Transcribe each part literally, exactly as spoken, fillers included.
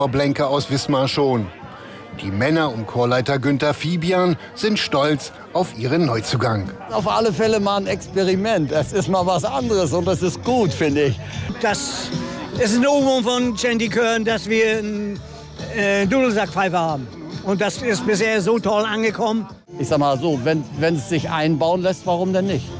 Blenke aus Wismar schon. Die Männer um Chorleiter Günther Fibian sind stolz auf ihren Neuzugang. Auf alle Fälle mal ein Experiment. Es ist mal was anderes und das ist gut, finde ich. Das ist ein Novum von Chanticleer, dass wir einen äh, Dudelsackpfeife haben. Und das ist bisher so toll angekommen. Ich sag mal so, wenn wenn es sich einbauen lässt, warum denn nicht?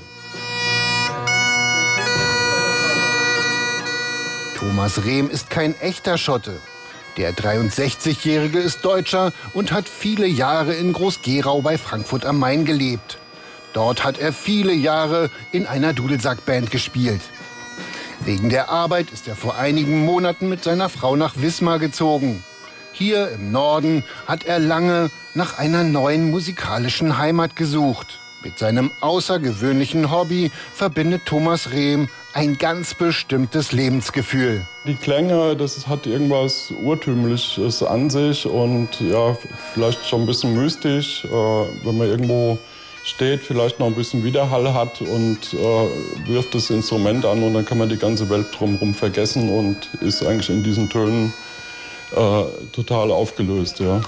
Thomas Rehm ist kein echter Schotte. Der dreiundsechzigjährige ist Deutscher und hat viele Jahre in Groß-Gerau bei Frankfurt am Main gelebt. Dort hat er viele Jahre in einer Dudelsackband gespielt. Wegen der Arbeit ist er vor einigen Monaten mit seiner Frau nach Wismar gezogen. Hier im Norden hat er lange nach einer neuen musikalischen Heimat gesucht. Mit seinem außergewöhnlichen Hobby verbindet Thomas Rehm ein ganz bestimmtes Lebensgefühl. Die Klänge, das hat irgendwas Urtümliches an sich und ja, vielleicht schon ein bisschen mystisch, äh, wenn man irgendwo steht, vielleicht noch ein bisschen Widerhall hat und äh, wirft das Instrument an und dann kann man die ganze Welt drumherum vergessen und ist eigentlich in diesen Tönen äh, total aufgelöst. Ja.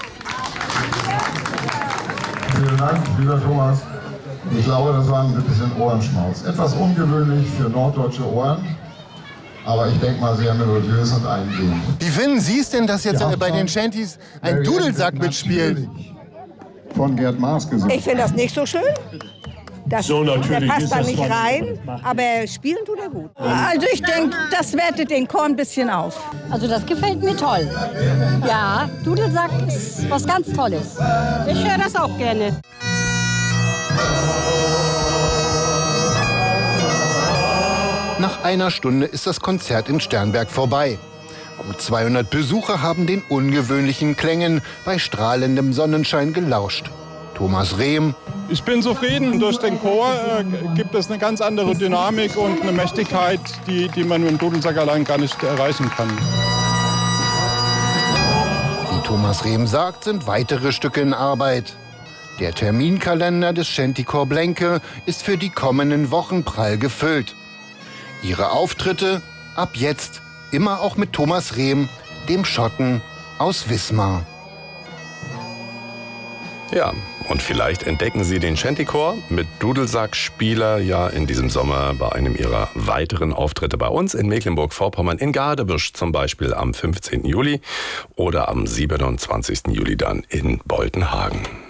Vielen Dank, lieber Thomas. Ich glaube, das war ein bisschen Ohrenschmaus. Etwas ungewöhnlich für norddeutsche Ohren, aber ich denke mal sehr melodiös und eingehend. Wie finden Sie es denn, dass jetzt bei den Shanties ein Dudelsack mitspielt? Von Gerd Maas gesungen. Ich finde das nicht so schön. Das, so, der natürlich passt ist da das nicht von- rein, aber spielen tut er gut. Also ich denke, das wertet den Chor ein bisschen auf. Also das gefällt mir toll. Ja, Dudelsack ist was ganz Tolles. Ich höre das auch gerne. Nach einer Stunde ist das Konzert in Sternberg vorbei. Gut zweihundert Besucher haben den ungewöhnlichen Klängen bei strahlendem Sonnenschein gelauscht. Thomas Rehm: Ich bin zufrieden. Durch den Chor äh, gibt es eine ganz andere Dynamik und eine Mächtigkeit, die, die man mit dem Dudelsack allein gar nicht erreichen kann. Wie Thomas Rehm sagt, sind weitere Stücke in Arbeit. Der Terminkalender des Chanticleer Blenke ist für die kommenden Wochen prall gefüllt. Ihre Auftritte ab jetzt immer auch mit Thomas Rehm, dem Schotten aus Wismar. Ja, und vielleicht entdecken Sie den Chanticleer mit Dudelsackspieler ja in diesem Sommer bei einem Ihrer weiteren Auftritte bei uns in Mecklenburg-Vorpommern, in Gadebusch zum Beispiel am fünfzehnten Juli oder am siebenundzwanzigsten Juli dann in Boltenhagen.